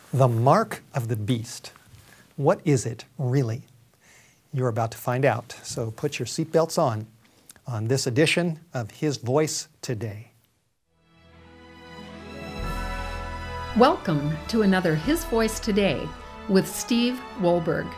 The mark of the beast. What is it really? You're about to find out, so put your seatbelts on this edition of His Voice Today. Welcome to another His Voice Today with Steve Wohlberg.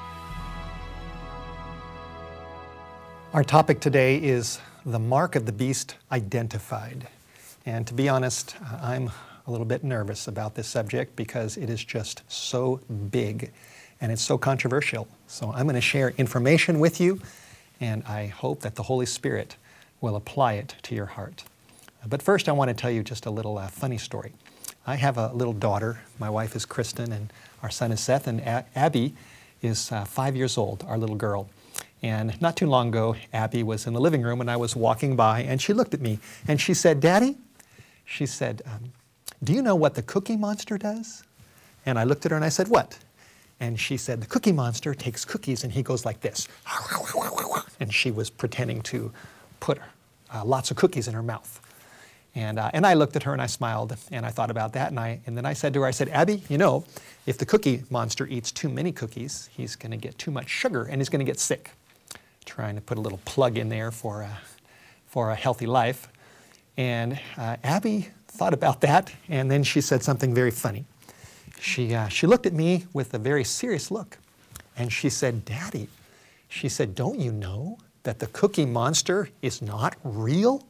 Our topic today is the mark of the beast identified. And to be honest, I'm a little bit nervous about this subject because it is just so big and it's so controversial. So I'm going to share information with you, and I hope that the Holy Spirit will apply it to your heart. But first, I want to tell you just a little funny story. I have a little daughter. My wife is Kristen, and our son is Seth, and Abby is 5 years old, our little girl. And not too long ago, Abby was in the living room, and I was walking by, and she looked at me, and she said, "Daddy," she said, "do you know what the Cookie Monster does?" And I looked at her and I said, "What?" And she said, "The Cookie Monster takes cookies and he goes like this." And she was pretending to put lots of cookies in her mouth. And I looked at her and I smiled and I thought about that. And then I said to her, I said, "Abby, you know, if the Cookie Monster eats too many cookies, he's going to get too much sugar and he's going to get sick." Trying to put a little plug in there for a healthy life. And Abby thought about that, and then she said something very funny. She looked at me with a very serious look, and she said, "Daddy," she said, "don't you know that the Cookie Monster is not real?"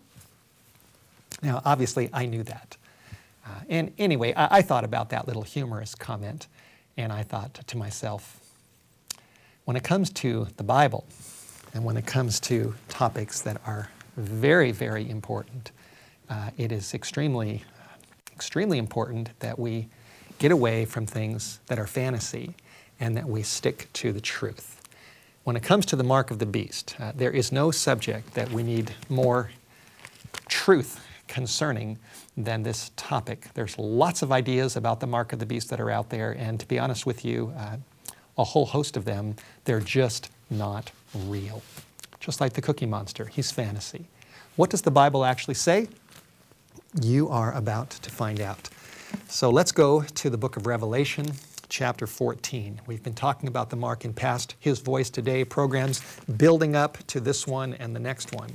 Now, obviously, I knew that. And anyway, I thought about that little humorous comment, and I thought to myself, when it comes to the Bible, and when it comes to topics that are very, very important, it is extremely important that we get away from things that are fantasy and that we stick to the truth. When it comes to the mark of the beast, there is no subject that we need more truth concerning than this topic. There's lots of ideas about the mark of the beast that are out there, and to be honest with you, a whole host of them, they're just not real. Just like the Cookie Monster, he's fantasy. What does the Bible actually say? You are about to find out. So let's go to the book of Revelation, chapter 14. We've been talking about the mark in past His Voice Today programs, building up to this one and the next one.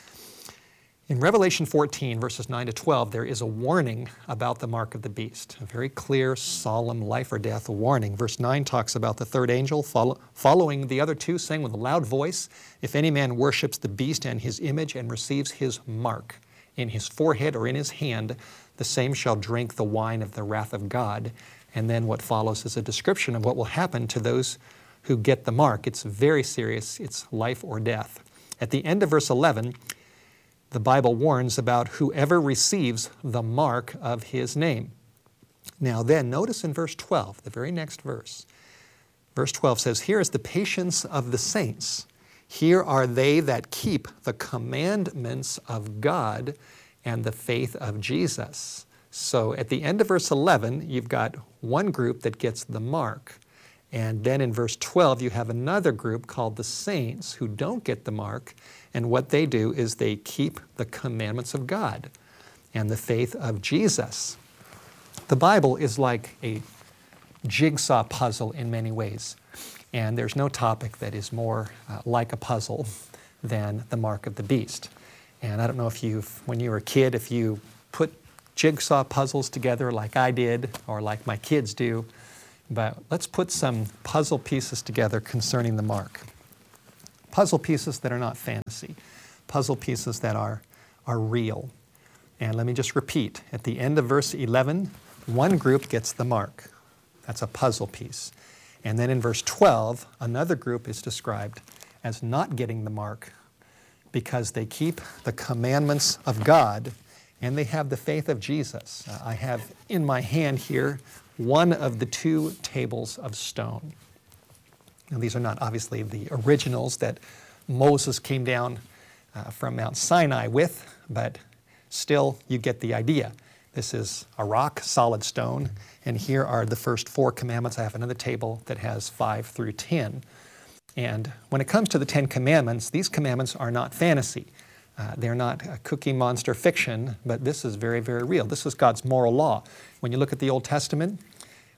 In Revelation 14, verses 9 to 12, there is a warning about the mark of the beast, a very clear, solemn, life or death warning. Verse 9 talks about the third angel following the other two, saying with a loud voice, "If any man worships the beast and his image and receives his mark in his forehead or in his hand, the same shall drink the wine of the wrath of God." And then what follows is a description of what will happen to those who get the mark. It's very serious. It's life or death. At the end of verse 11, the Bible warns about whoever receives the mark of his name. Now then, notice in verse 12, the very next verse. Verse 12 says, "Here is the patience of the saints. Here are they that keep the commandments of God and the faith of Jesus." So at the end of verse 11, you've got one group that gets the mark. And then in verse 12, you have another group called the saints who don't get the mark. And what they do is they keep the commandments of God and the faith of Jesus. The Bible is like a jigsaw puzzle in many ways. And there's no topic that is more like a puzzle than the mark of the beast. And I don't know if when you were a kid, if you put jigsaw puzzles together like I did or like my kids do, but let's put some puzzle pieces together concerning the mark. Puzzle pieces that are not fantasy. Puzzle pieces that are real. And let me just repeat. At the end of verse 11, one group gets the mark. That's a puzzle piece. And then in verse 12, another group is described as not getting the mark because they keep the commandments of God and they have the faith of Jesus. I have in my hand here one of the two tables of stone. Now, these are not obviously the originals that Moses came down from Mount Sinai with, but still you get the idea. This is a rock, solid stone, and here are the first 4 commandments. I have another table that has 5 through 10. And when it comes to the 10 commandments, these commandments are not fantasy. They're not a Cookie Monster fiction, but this is very, very real. This is God's moral law. When you look at the Old Testament,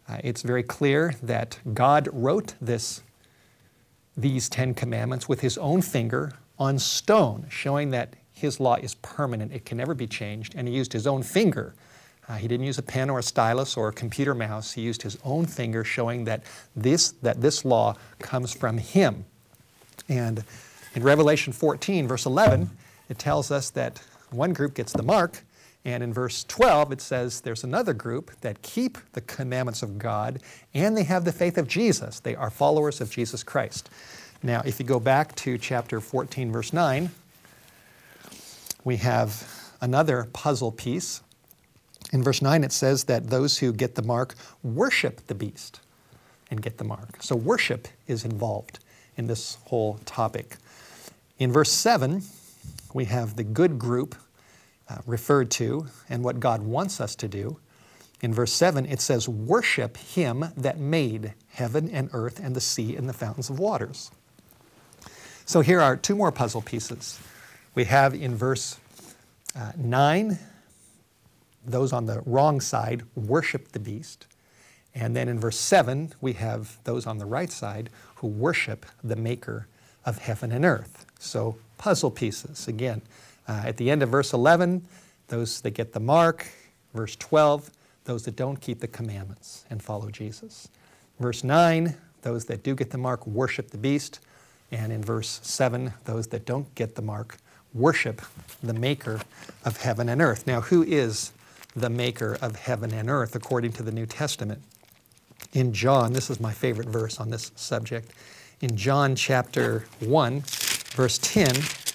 It's very clear that God wrote these 10 commandments with his own finger on stone, showing that his law is permanent. It can never be changed. And he used his own finger. He didn't use a pen or a stylus or a computer mouse. He used his own finger, showing that this law comes from him. And in Revelation 14, verse 11, it tells us that one group gets the mark, and in verse 12 it says there's another group that keep the commandments of God, and they have the faith of Jesus. They are followers of Jesus Christ. Now, if you go back to chapter 14, verse 9, we have another puzzle piece. In verse 9 it says that those who get the mark worship the beast and get the mark. So worship is involved in this whole topic. In verse 7, we have the good group referred to and what God wants us to do. In verse 7, it says, worship him that made heaven and earth and the sea and the fountains of waters. So here are two more puzzle pieces. We have in verse 9, those on the wrong side worship the beast. And then in verse 7, we have those on the right side who worship the maker of heaven and earth. So puzzle pieces. Again, at the end of verse 11, those that get the mark. Verse 12, those that don't keep the commandments and follow Jesus. Verse 9, those that do get the mark worship the beast. And in verse 7, those that don't get the mark worship the maker of heaven and earth. Now, who is the maker of heaven and earth according to the New Testament? In John, this is my favorite verse on this subject. In John chapter 1, verse 10,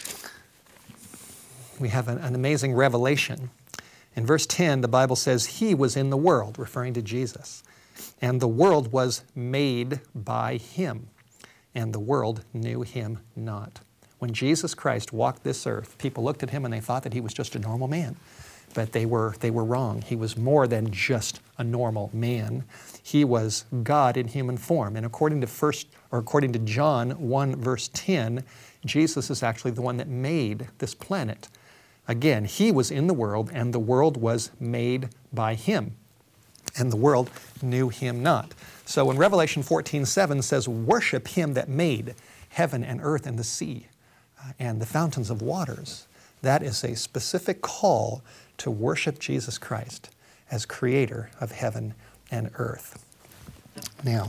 we have an amazing revelation. In verse 10, the Bible says, he was in the world, referring to Jesus. And the world was made by him, and the world knew him not. When Jesus Christ walked this earth, people looked at him and they thought that he was just a normal man. But they were wrong. He was more than just a normal man. He was God in human form. And according to John 1, verse 10, Jesus is actually the one that made this planet. Again, he was in the world, and the world was made by him. And the world knew him not. So when Revelation 14:7 says, worship him that made heaven and earth and the sea and the fountains of waters, that is a specific call to worship Jesus Christ as creator of heaven and earth. Now,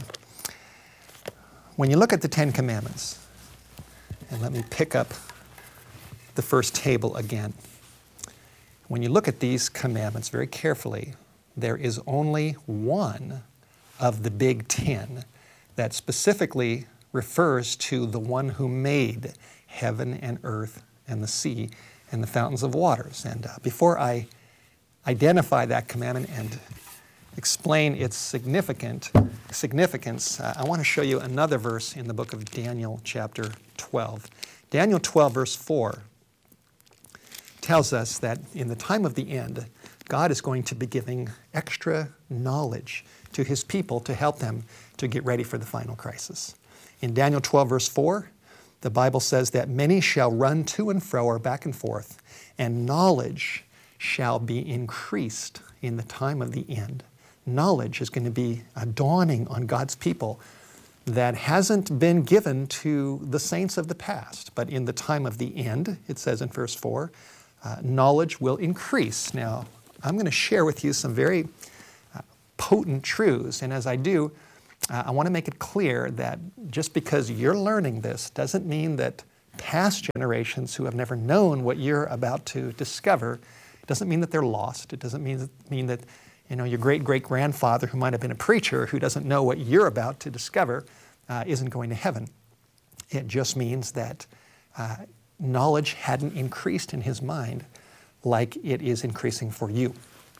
when you look at the 10 Commandments, and let me pick up the first table again. When you look at these commandments very carefully, there is only one of the big 10 that specifically refers to the one who made heaven and earth and the sea and the fountains of waters. And before I identify that commandment and explain its significance, I want to show you another verse in the book of Daniel chapter 12. Daniel 12 verse 4 tells us that in the time of the end, God is going to be giving extra knowledge to his people to help them to get ready for the final crisis. In Daniel 12 verse 4, the Bible says that many shall run to and fro or back and forth, and knowledge shall be increased in the time of the end. Knowledge is going to be dawning on God's people that hasn't been given to the saints of the past. But in the time of the end, it says in verse 4, knowledge will increase. Now, I'm going to share with you some very potent truths, and as I do, I want to make it clear that just because you're learning this doesn't mean that past generations who have never known what you're about to discover, doesn't mean that they're lost. It doesn't mean that your great-great-grandfather who might have been a preacher who doesn't know what you're about to discover isn't going to heaven. It just means that knowledge hadn't increased in his mind like it is increasing for you.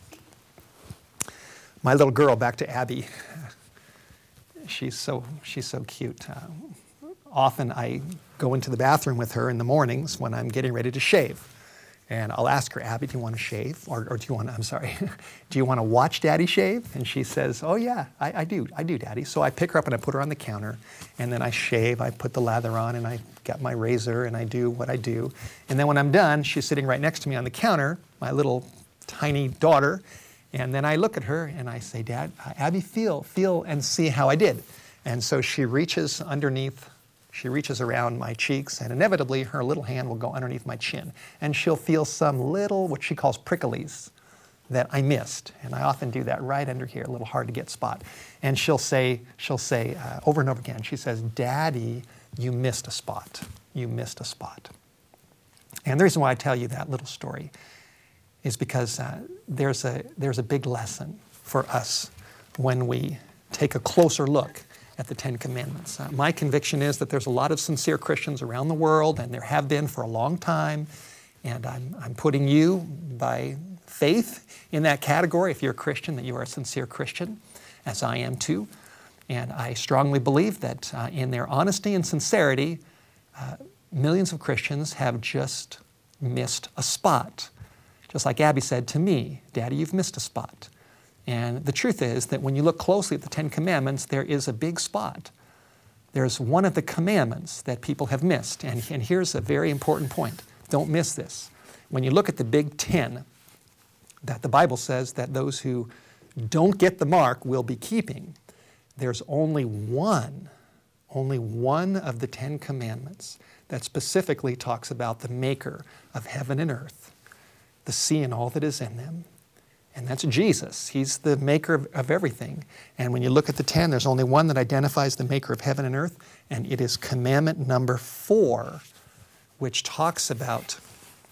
My little girl, back to Abby, she's so cute. Often I go into the bathroom with her in the mornings when I'm getting ready to shave. And I'll ask her, Abby, do you want to shave? Or do you want to watch Daddy shave? And she says, oh yeah, I do, Daddy. So I pick her up and I put her on the counter, and then I shave, I put the lather on, and I got my razor, and I do what I do. And then when I'm done, she's sitting right next to me on the counter, my little tiny daughter, And then I look at her and I say, Dad, Abby, feel and see how I did. And so she reaches around my cheeks, and inevitably her little hand will go underneath my chin. And she'll feel some little, what she calls pricklies, that I missed. And I often do that right under here, a little hard to get spot. And she'll say over and over again, she says, Daddy, you missed a spot. You missed a spot. And the reason why I tell you that little story is because there's a big lesson for us when we take a closer look at the Ten Commandments. My conviction is that there's a lot of sincere Christians around the world, and there have been for a long time. And I'm putting you by faith in that category, if you're a Christian, that you are a sincere Christian, as I am too. And I strongly believe that in their honesty and sincerity, millions of Christians have just missed a spot. Just like Abby said to me, Daddy, you've missed a spot. And the truth is that when you look closely at the Ten Commandments, there is a big spot. There's one of the commandments that people have missed. And here's a very important point. Don't miss this. When you look at the Big Ten, that the Bible says that those who don't get the mark will be keeping, there's only one of the Ten Commandments that specifically talks about the maker of heaven and earth, the sea and all that is in them. And that's Jesus. He's the maker of everything. And when you look at the 10, there's only one that identifies the maker of heaven and earth, and it is commandment number 4, which talks about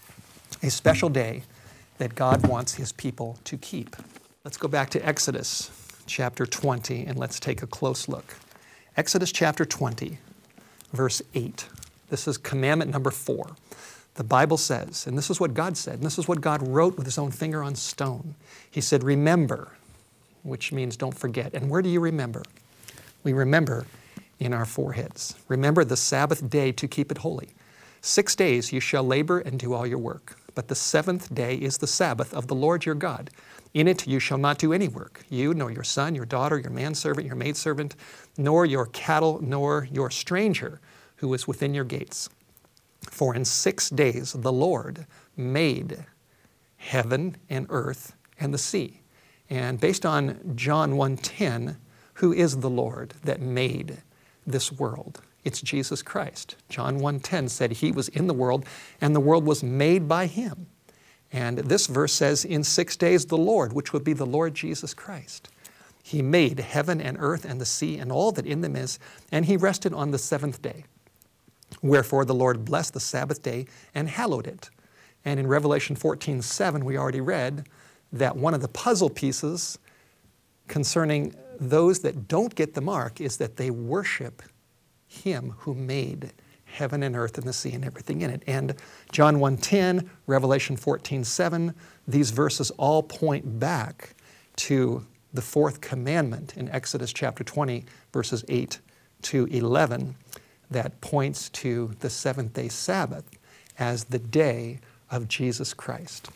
a special day that God wants His people to keep. Let's go back to Exodus chapter 20, and let's take a close look. Exodus chapter 20, verse 8. This is commandment number 4. The Bible says, and this is what God said, and this is what God wrote with His own finger on stone. He said, remember, which means don't forget. And where do you remember? We remember in our foreheads. Remember the Sabbath day to keep it holy. 6 days you shall labor and do all your work. But the 7th day is the Sabbath of the Lord your God. In it you shall not do any work, you, nor your son, your daughter, your manservant, your maidservant, nor your cattle, nor your stranger who is within your gates. For in 6 days the Lord made heaven and earth and the sea. And based on John 1:10, who is the Lord that made this world? It's Jesus Christ. John 1:10 said He was in the world, and the world was made by Him. And this verse says, in 6 days the Lord, which would be the Lord Jesus Christ, He made heaven and earth and the sea and all that in them is, and He rested on the 7th day. Wherefore the Lord blessed the Sabbath day and hallowed it. And in Revelation 14:7, we already read that one of the puzzle pieces concerning those that don't get the mark is that they worship Him who made heaven and earth and the sea and everything in it. And John 1:10, Revelation 14:7, these verses all point back to the 4th commandment in Exodus chapter 20, verses 8 to 11, that points to the 7th-day Sabbath as the day of Jesus Christ,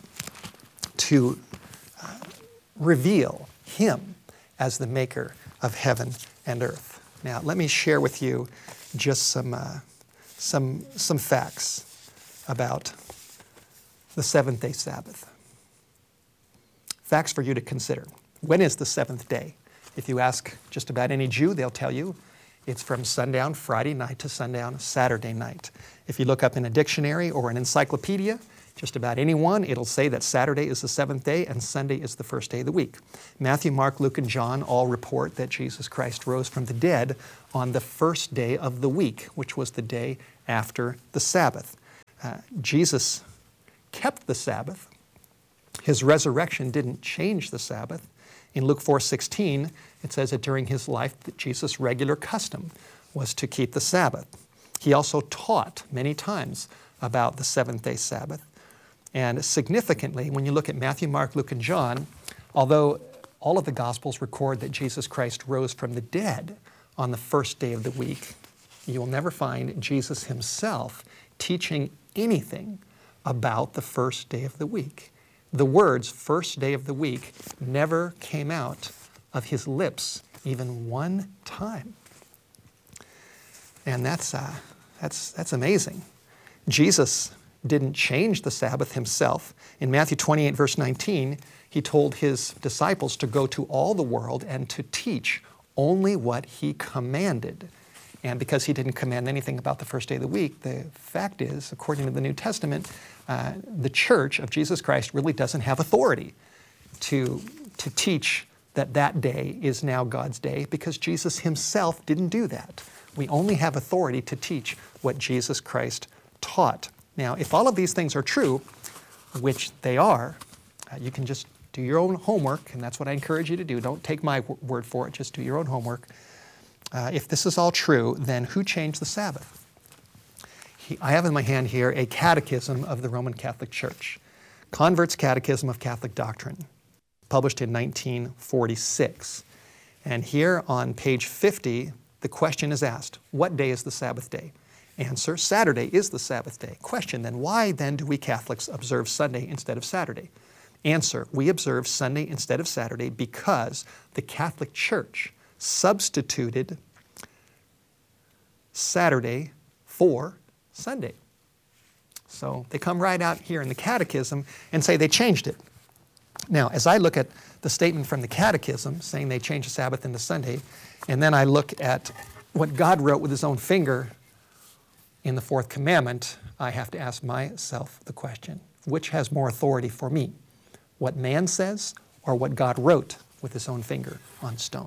to reveal Him as the maker of heaven and earth. Now, let me share with you just some facts about the 7th-day Sabbath. Facts for you to consider. When is the 7th day? If you ask just about any Jew, they'll tell you it's from sundown Friday night to sundown Saturday night. If you look up in a dictionary or an encyclopedia, just about anyone, it'll say that Saturday is the 7th day and Sunday is the first day of the week. Matthew, Mark, Luke, and John all report that Jesus Christ rose from the dead on the first day of the week, which was the day after the Sabbath. Jesus kept the Sabbath. His resurrection didn't change the Sabbath. In Luke 4:16, it says that during His life that Jesus' regular custom was to keep the Sabbath. He also taught many times about the 7th-day Sabbath. And significantly, when you look at Matthew, Mark, Luke, and John, although all of the Gospels record that Jesus Christ rose from the dead on the first day of the week, you will never find Jesus Himself teaching anything about the first day of the week. The words first day of the week never came out of His lips even one time. And that's amazing. Jesus didn't change the Sabbath Himself. In Matthew 28, verse 19, He told his disciples to go to all the world and to teach only what he commanded. And because he didn't command anything about the first day of the week, the fact is, according to the New Testament, the church of Jesus Christ really doesn't have authority to teach that that day is now God's day, because Jesus himself didn't do that. We only have authority to teach what Jesus Christ taught. Now, if all of these things are true, which they are, you can just do your own homework, and that's what I encourage you to do. Don't take my word for it, just do your own homework. If this is all true, then who changed the Sabbath? I have in my hand here a catechism of the Roman Catholic Church, Convert's Catechism of Catholic Doctrine, published in 1946. And here on page 50, the question is asked, what day is the Sabbath day? Answer, Saturday is the Sabbath day. Question then, why then do we Catholics observe Sunday instead of Saturday? Answer, we observe Sunday instead of Saturday because the Catholic Church substituted Saturday for Sunday. So they come right out here in the catechism and say they changed it. Now, as I look at the statement from the catechism saying they changed the Sabbath into Sunday, and then I look at what God wrote with his own finger in the fourth commandment, I have to ask myself the question, which has more authority for me? What man says or what God wrote with his own finger on stone?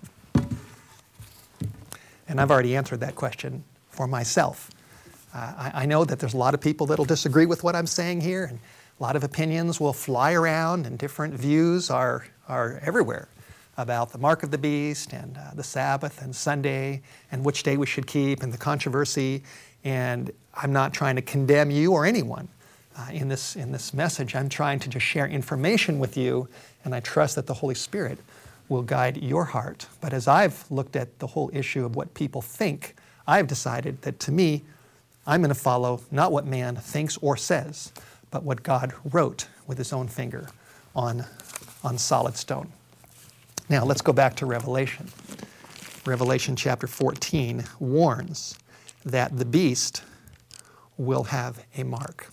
And I've already answered that question for myself. I know that there's a lot of people that will disagree with what I'm saying here, and a lot of opinions will fly around, and different views are everywhere about the mark of the beast and the Sabbath and Sunday and which day we should keep and the controversy. And I'm not trying to condemn you or anyone in this message. I'm trying to just share information with you, and I trust that the Holy Spirit will guide your heart. But as I've looked at the whole issue of what people think, I've decided that to me, I'm going to follow not what man thinks or says, but what God wrote with his own finger on solid stone. Now let's go back to Revelation. Revelation chapter 14 warns that the beast will have a mark.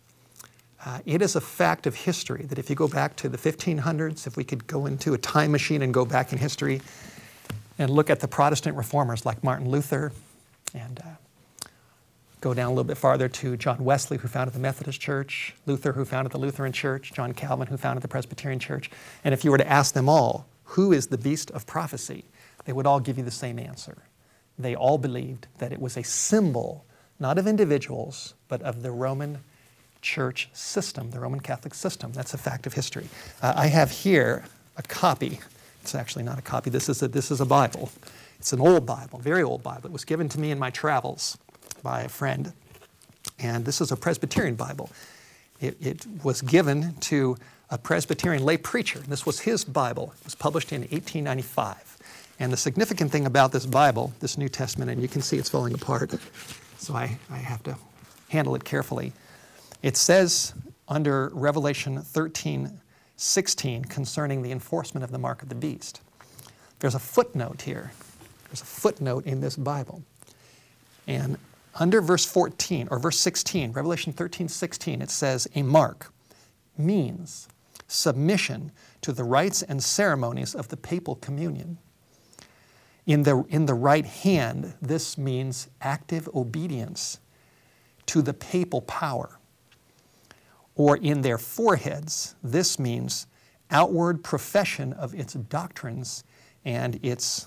It is a fact of history that if you go back to the 1500s, if we could go into a time machine and go back in history and look at the Protestant reformers like Martin Luther, and go down a little bit farther to John Wesley, who founded the Methodist Church, Luther, who founded the Lutheran Church, John Calvin, who founded the Presbyterian Church. And if you were to ask them all, who is the beast of prophecy? They would all give you the same answer. They all believed that it was a symbol, not of individuals, but of the Roman Church system, the Roman Catholic system. That's a fact of history. I have here a copy. It's actually not a copy. This is a Bible. It's an old Bible, very old Bible. It was given to me in my travels by a friend. And this is a Presbyterian Bible. It was given to a Presbyterian lay preacher. This was his Bible. It was published in 1895. And the significant thing about this Bible, this New Testament, and you can see it's falling apart, so I have to handle it carefully. It says under Revelation 13:16 concerning the enforcement of the mark of the beast. There's a footnote here. There's a footnote in this Bible. And under verse 14, or verse 16, Revelation 13:16, it says, a mark means submission to the rites and ceremonies of the papal communion. In the right hand, this means active obedience to the papal power. Or in their foreheads, this means outward profession of its doctrines and its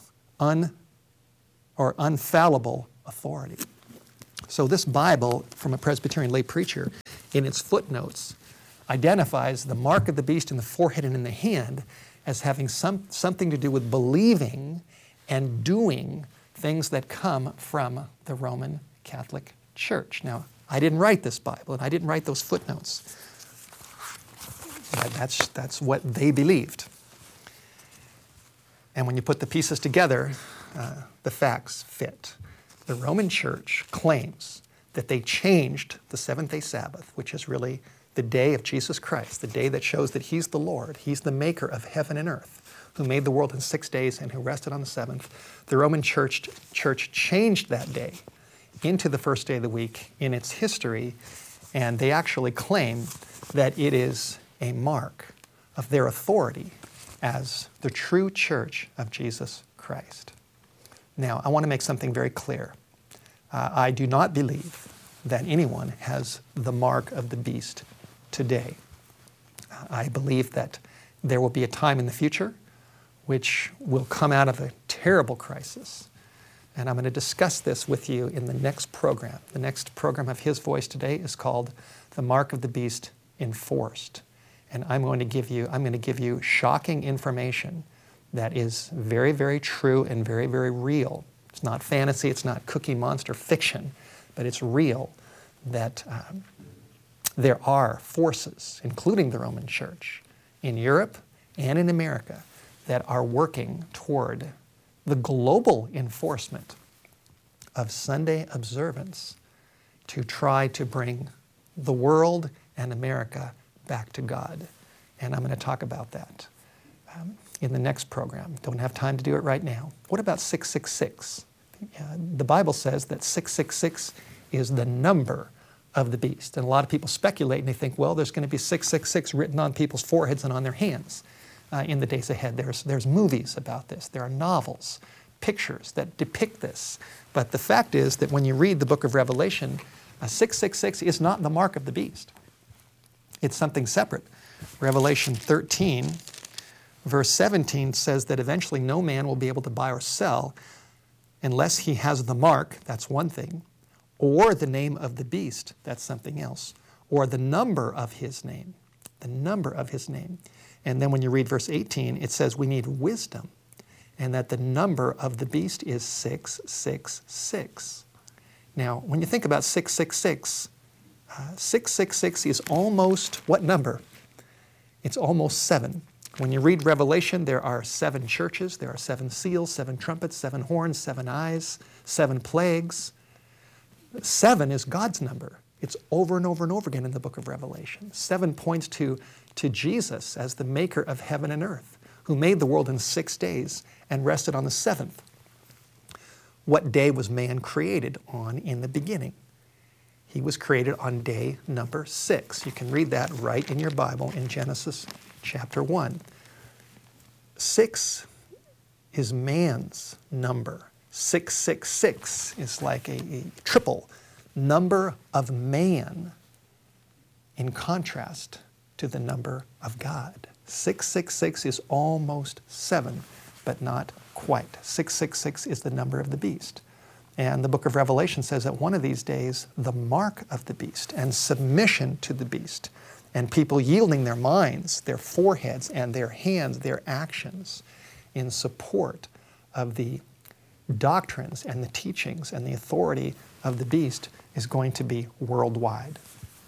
unfallible authority. So this Bible, from a Presbyterian lay preacher, in its footnotes, identifies the mark of the beast in the forehead and in the hand as having something to do with believing and doing things that come from the Roman Catholic Church. Now, I didn't write this Bible, and I didn't write those footnotes. That's what they believed. And when you put the pieces together, the facts fit. The Roman Church claims that they changed the seventh-day Sabbath, which is really the day of Jesus Christ, the day that shows that He's the Lord. He's the maker of heaven and earth, who made the world in 6 days and who rested on the seventh. The Roman Church changed that day into the first day of the week in its history, and they actually claim that it is a mark of their authority as the true church of Jesus Christ. Now, I want to make something very clear. I do not believe that anyone has the mark of the beast today. I believe that there will be a time in the future which will come out of a terrible crisis. And I'm going to discuss this with you in the next program. The next program of His Voice today is called The Mark of the Beast Enforced. And I'm going to give you shocking information that is very, very true and very, very real. It's not fantasy, it's not Cookie Monster fiction, but it's real that there are forces, including the Roman Church, in Europe and in America, that are working toward the global enforcement of Sunday observance to try to bring the world and America back to God. And I'm going to talk about that in the next program. Don't have time to do it right now. What about 666? The Bible says that 666 is the number of the beast. And a lot of people speculate and they think, well, there's going to be 666 written on people's foreheads and on their hands in the days ahead. There's movies about this. There are novels, pictures that depict this. But the fact is that when you read the book of Revelation, 666 is not the mark of the beast. It's something separate. Revelation 13, verse 17 says that eventually no man will be able to buy or sell unless he has the mark, that's one thing, or the name of the beast, that's something else, or the number of his name, the number of his name. And then when you read verse 18, it says we need wisdom, and that the number of the beast is 666. Now, when you think about 666, 666 is almost what number? It's almost 7. When you read Revelation, there are 7 churches, there are 7 seals, 7 trumpets, 7 horns, 7 eyes, 7 plagues. 7 is God's number. It's over and over and over again in the book of Revelation. 7 points to Jesus as the maker of heaven and earth, who made the world in 6 days and rested on the 7th. What day was man created on in the beginning? He was created on day number 6. You can read that right in your Bible in Genesis chapter 1. 6 is man's number. 666 is like a triple number of man in contrast to the number of God. 666 is almost 7, but not quite. 666 is the number of the beast. And the book of Revelation says that one of these days, the mark of the beast and submission to the beast and people yielding their minds, their foreheads, and their hands, their actions in support of the doctrines and the teachings and the authority of the beast is going to be worldwide.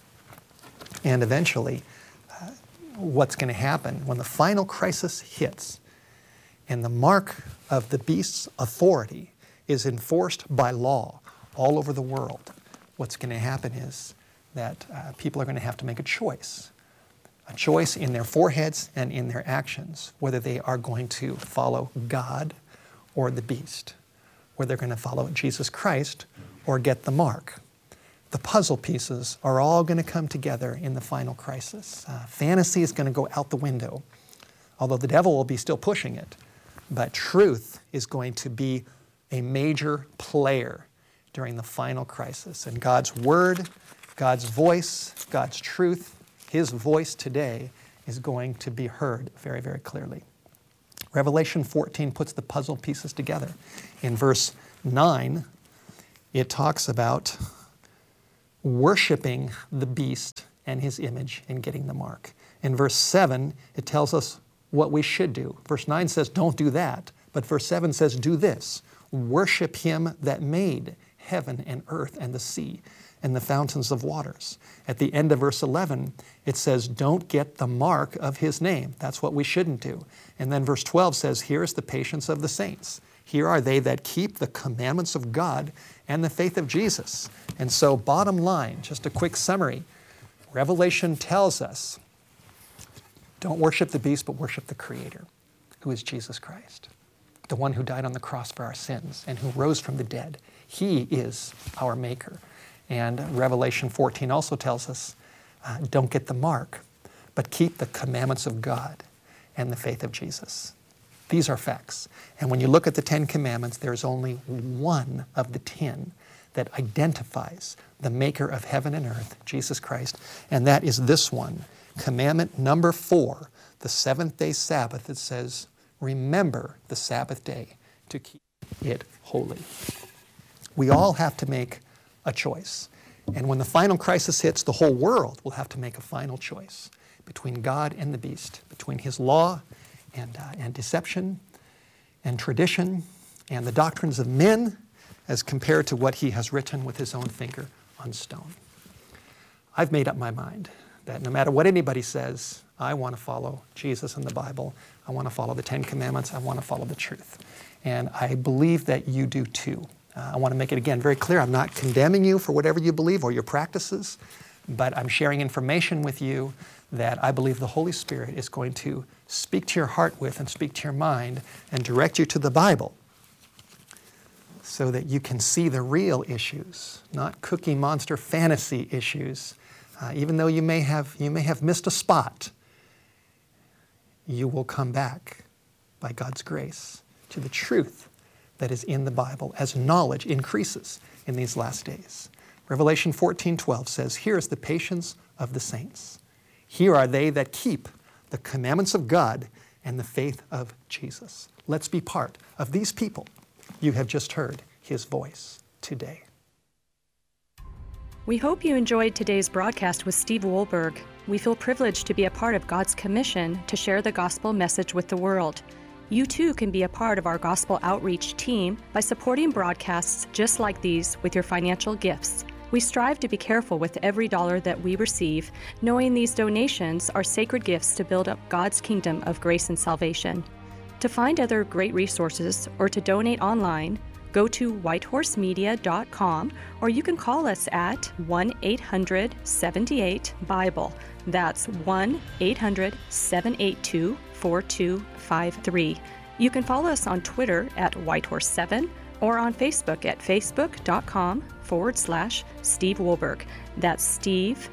And eventually, what's going to happen when the final crisis hits and the mark of the beast's authority is enforced by law all over the world, what's going to happen is that people are going to have to make a choice in their foreheads and in their actions, whether they are going to follow God or the beast, whether they're going to follow Jesus Christ or get the mark. The puzzle pieces are all going to come together in the final crisis. Fantasy is going to go out the window, although the devil will be still pushing it. But truth is going to be a major player during the final crisis. And God's Word, God's voice, God's truth, His voice today is going to be heard very, very clearly. Revelation 14 puts the puzzle pieces together. In verse 9, it talks about worshiping the beast and his image and getting the mark. In verse 7, it tells us what we should do. Verse 9 says, don't do that. But verse 7 says, do this. Worship him that made heaven and earth and the sea and the fountains of waters. At the end of verse 11, it says, don't get the mark of his name. That's what we shouldn't do. And then verse 12 says, here is the patience of the saints. Here are they that keep the commandments of God and the faith of Jesus. And so bottom line, just a quick summary, Revelation tells us, don't worship the beast, but worship the Creator, who is Jesus Christ, the one who died on the cross for our sins and who rose from the dead. He is our Maker. And Revelation 14 also tells us, don't get the mark, but keep the commandments of God and the faith of Jesus. These are facts. And when you look at the 10 commandments, there's only one of the 10 that identifies the maker of heaven and earth, Jesus Christ, and that is this one, commandment number 4, the seventh-day Sabbath. It says, remember the Sabbath day to keep it holy. We all have to make a choice. And when the final crisis hits, the whole world will have to make a final choice between God and the beast, between his law and deception and tradition and the doctrines of men as compared to what he has written with his own finger on stone. I've made up my mind that no matter what anybody says, I want to follow Jesus and the Bible. I want to follow the 10 Commandments. I want to follow the truth. And I believe that you do too. I want to make it again very clear. I'm not condemning you for whatever you believe or your practices, but I'm sharing information with you that I believe the Holy Spirit is going to speak to your heart with and speak to your mind and direct you to the Bible so that you can see the real issues, not Cookie Monster fantasy issues. Even though you may have missed a spot, you will come back by God's grace to the truth that is in the Bible as knowledge increases in these last days. Revelation 14:12 says, "Here is the patience of the saints. Here are they that keep the commandments of God and the faith of Jesus." Let's be part of these people. You have just heard his voice today. We hope you enjoyed today's broadcast with Steve Wohlberg. We feel privileged to be a part of God's commission to share the gospel message with the world. You too can be a part of our gospel outreach team by supporting broadcasts just like these with your financial gifts. We strive to be careful with every dollar that we receive, knowing these donations are sacred gifts to build up God's kingdom of grace and salvation. To find other great resources or to donate online, go to whitehorsemedia.com, or you can call us at 1-800-78-BIBLE. That's 1-800-782-4253. You can follow us on Twitter at Whitehorse7 or on Facebook at facebook.com/Steve Wohlberg. That's Steve,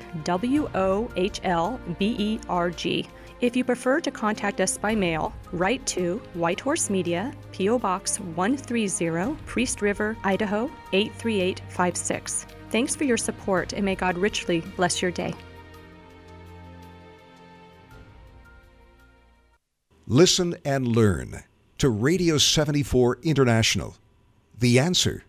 Wohlberg. If you prefer to contact us by mail, write to White Horse Media, P.O. Box 130, Priest River, Idaho 83856. Thanks for your support, and may God richly bless your day. Listen and learn to Radio 74 International. The Answer.